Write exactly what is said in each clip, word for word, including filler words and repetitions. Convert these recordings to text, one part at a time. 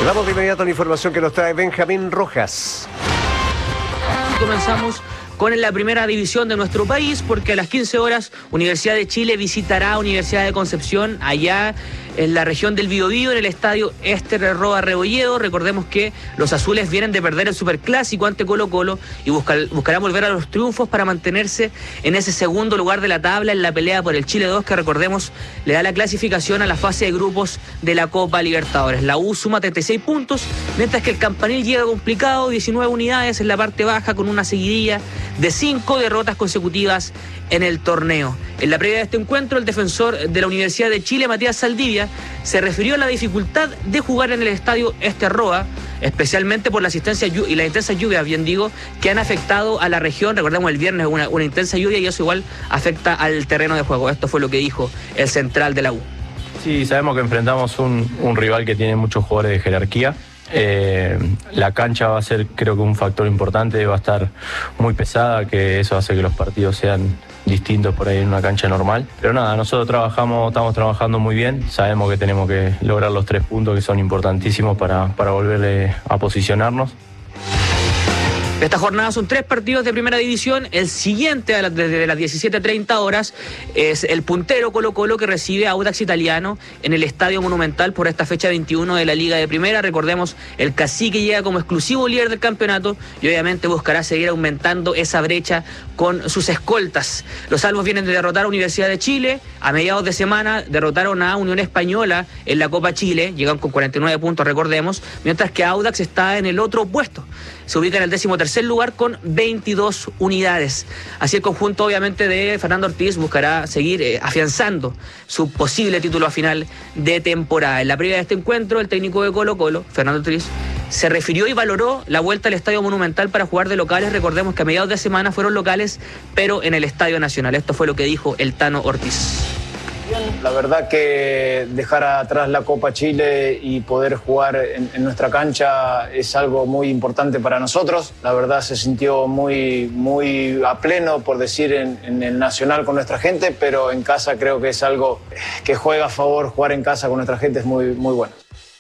Vamos de inmediato a la información que nos trae Benjamín Rojas. Comenzamos con la primera división de nuestro país, porque a las quince horas Universidad de Chile visitará Universidad de Concepción allá en la región del Biobío, en el estadio Ester Roa Rebolledo. Recordemos que los azules vienen de perder el Superclásico ante Colo Colo y buscar, buscarán volver a los triunfos para mantenerse en ese segundo lugar de la tabla en la pelea por el Chile dos, que recordemos le da la clasificación a la fase de grupos de la Copa Libertadores. La U suma treinta y seis puntos, mientras que el Campanil llega complicado, diecinueve unidades en la parte baja, con una seguidilla de cinco derrotas consecutivas en el torneo. En la previa de este encuentro, el defensor de la Universidad de Chile, Matías Saldivia, se refirió a la dificultad de jugar en el estadio Ester Roa, especialmente por la asistencia y la intensa lluvia, bien digo, que han afectado a la región. Recordemos el viernes una, una intensa lluvia y eso igual afecta al terreno de juego. Esto fue lo que dijo el central de la U. Sí, sabemos que enfrentamos un, un rival que tiene muchos jugadores de jerarquía. Eh, la cancha va a ser, creo que un factor importante, va a estar muy pesada, que eso hace que los partidos sean distintos por ahí en una cancha normal. Pero nada, nosotros trabajamos, estamos trabajando muy bien, sabemos que tenemos que lograr los tres puntos que son importantísimos para, para volver a posicionarnos. Esta jornada son tres partidos de primera división. El siguiente, a la, desde las diecisiete treinta horas, es el puntero Colo Colo, que recibe a Audax Italiano en el Estadio Monumental por esta fecha veintiuno de la Liga de Primera. Recordemos, el Cacique llega como exclusivo líder del campeonato y obviamente buscará seguir aumentando esa brecha con sus escoltas. Los salvos vienen de derrotar a Universidad de Chile. A mediados de semana derrotaron a Unión Española en la Copa Chile, llegan con cuarenta y nueve puntos, recordemos, mientras que Audax está en el otro puesto. Se ubica en el décimo tercer lugar con veintidós unidades. Así el conjunto, obviamente, de Fernando Ortiz buscará seguir eh, afianzando su posible título a final de temporada. En la previa de este encuentro, el técnico de Colo Colo, Fernando Ortiz, se refirió y valoró la vuelta al Estadio Monumental para jugar de locales. Recordemos que a mediados de semana fueron locales, pero en el Estadio Nacional. Esto fue lo que dijo el Tano Ortiz. La verdad que dejar atrás la Copa Chile y poder jugar en, en nuestra cancha es algo muy importante para nosotros. La verdad se sintió muy, muy a pleno, por decir, en, en el Nacional con nuestra gente, pero en casa creo que es algo que juega a favor. Jugar en casa con nuestra gente es muy, muy bueno.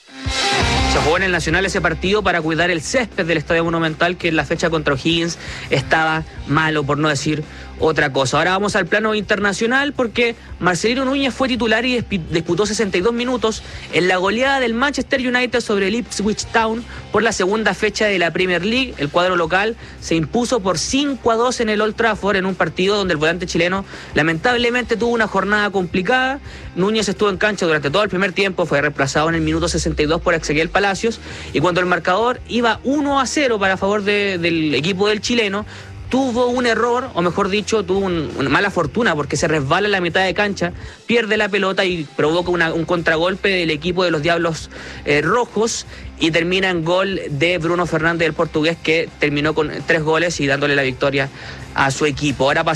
Se jugó en el Nacional ese partido para cuidar el césped del Estadio Monumental, que en la fecha contra O'Higgins estaba malo, por no decir otra cosa. Ahora vamos al plano internacional, porque Marcelino Núñez fue titular y disputó sesenta y dos minutos en la goleada del Manchester United sobre el Ipswich Town por la segunda fecha de la Premier League. El cuadro local se impuso por cinco a dos en el Old Trafford, en un partido donde el volante chileno lamentablemente tuvo una jornada complicada. Núñez estuvo en cancha durante todo el primer tiempo, fue reemplazado en el minuto sesenta y dos por Ezequiel Palacios, y cuando el marcador iba uno a cero para favor de, del equipo del chileno, tuvo un error, o mejor dicho, tuvo un, una mala fortuna, porque se resbala en la mitad de cancha, pierde la pelota y provoca una, un contragolpe del equipo de los Diablos eh, Rojos, y termina en gol de Bruno Fernández, el portugués, que terminó con tres goles y dándole la victoria a su equipo. Ahora